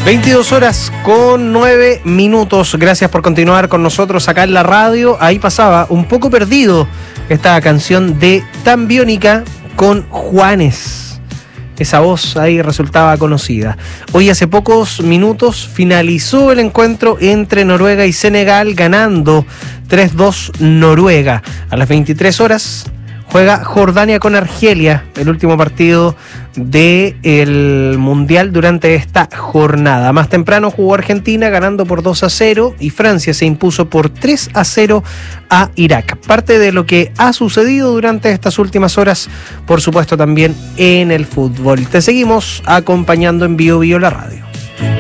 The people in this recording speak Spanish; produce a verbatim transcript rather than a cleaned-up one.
veintidós horas con nueve minutos. Gracias por continuar con nosotros acá en la radio. Ahí pasaba Un poco perdido esta canción de Tan Biónica con Juanes. Esa voz ahí resultaba conocida. Hoy hace pocos minutos finalizó el encuentro entre Noruega y Senegal, ganando tres dos Noruega. A las veintitrés horas juega Jordania con Argelia, el último partido del Mundial durante esta jornada. Más temprano jugó Argentina ganando por dos a cero y Francia se impuso por tres a cero a Irak. Parte de lo que ha sucedido durante estas últimas horas, por supuesto también en el fútbol. Te seguimos acompañando en Bio Bio la radio.